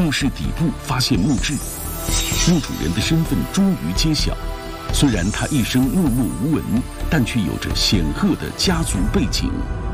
墓室底部发现墓志，墓主人的身份终于揭晓。虽然他一生默默无闻，但却有着显赫的家族背景。